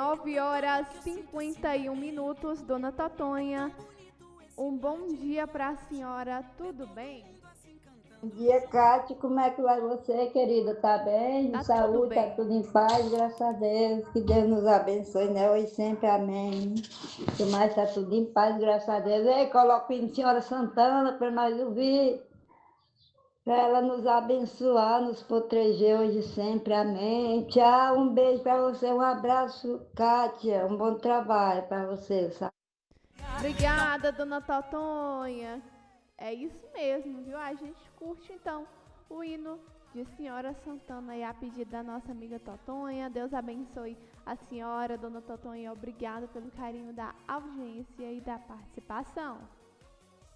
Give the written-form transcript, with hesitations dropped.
9h51, Dona Totonha. Um bom dia para a senhora, tudo bem? Bom dia, Cátia. Como é que vai você, querida? Tá bem? Tá tudo Saúde, tá bem. tudo em paz, graças a Deus. Que Deus nos abençoe, né? Hoje sempre, amém. Que mais tá tudo em paz, graças a Deus. Ei, coloca o hino de Senhora Santana para nós ouvir, para ela nos abençoar, nos proteger hoje e sempre, amém. Tchau, um beijo para você, um abraço, Cátia. Um bom trabalho para você, sabe? Obrigada, Dona Totonha. É isso mesmo, viu? A gente curte então o hino de Senhora Santana e a pedido da nossa amiga Totonha. Deus abençoe a senhora, Dona Totonha. Obrigada pelo carinho da audiência e da participação.